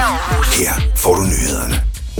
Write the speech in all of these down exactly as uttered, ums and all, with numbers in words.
Her får du nyhederne.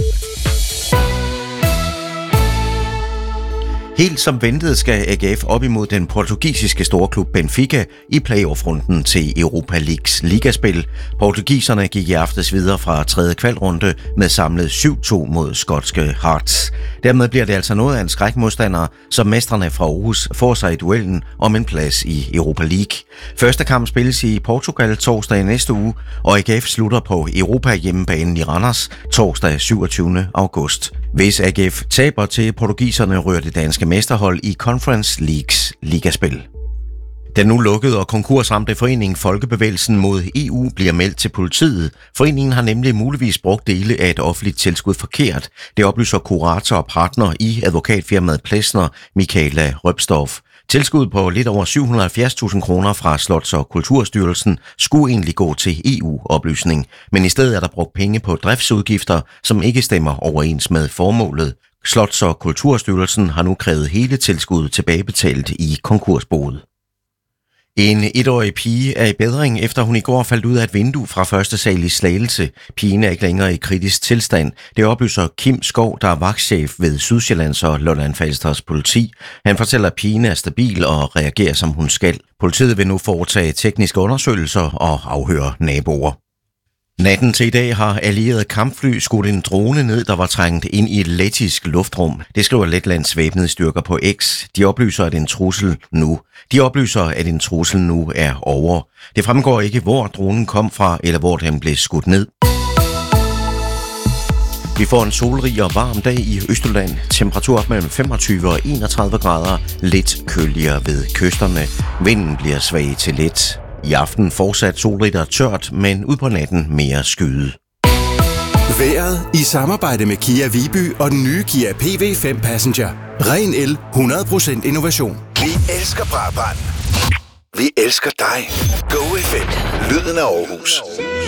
Helt som ventet skal A G F op imod den portugisiske storklub Benfica i playoff-runden til Europa Leagues ligaspil. Portugiserne gik i aftes videre fra tredje kvalrunde med samlet syv to mod skotske Hearts. Dermed bliver det altså noget af en skrækmodstander, som mestrene fra Aarhus får sig i duellen om en plads i Europa League. Første kamp spilles i Portugal torsdag i næste uge, og A G F slutter på Europa hjemmebanen i Randers torsdag syvogtyvende august. Hvis A G F taber til portugiserne, rører det danske mesterhold i Conference Leagues ligaspil. Den nu lukkede og konkursramte forening Folkebevægelsen mod E U bliver meldt til politiet. Foreningen har nemlig muligvis brugt dele af et offentligt tilskud forkert. Det oplyser kurator og partner i advokatfirmaet Plesner, Michaela Røbstorff. Tilskud på lidt over syv hundrede og halvfjerds tusind kroner fra Slots- og Kulturstyrelsen skulle egentlig gå til E U-oplysning, men i stedet er der brugt penge på driftsudgifter, som ikke stemmer overens med formålet. Slots- og Kulturstyrelsen har nu krævet hele tilskuddet tilbagebetalt i konkursboet. En etårig pige er i bedring, efter hun i går faldt ud af et vindue fra første sal i Slagelse. Pigen er ikke længere i kritisk tilstand. Det oplyser Kim Skov, der er vagtchef ved Sydsjællands og Lolland-Falsters politi. Han fortæller, at pigen er stabil og reagerer, som hun skal. Politiet vil nu foretage tekniske undersøgelser og afhøre naboer. Natten til i dag har allierede kampfly skudt en drone ned, der var trængt ind i et lettisk luftrum. Det skriver Letlands væbnede styrker på X. De oplyser, at en trussel nu. De oplyser, at en trussel nu er over. Det fremgår ikke, hvor dronen kom fra, eller hvor den blev skudt ned. Vi får en solrig og varm dag i Østjylland. Temperatur op mellem femogtyve og enogtredive grader. Lidt køligere ved kysterne. Vinden bliver svag til let. I aften fortsat solrigt og tørt, men ud på natten mere skyet. Vejret i samarbejde med Kia Viby og den nye Kia P V fem Passenger. Ren el, hundrede procent innovation. Vi elsker Brabrand. Vi elsker dig. Go F M. Lyden af Aarhus.